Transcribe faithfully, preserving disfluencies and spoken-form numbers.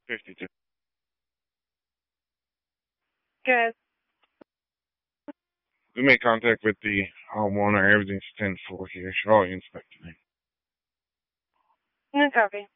fifty-two. Good. We made contact with the homeowner. Everything's ten four here. She already inspected it. No copy.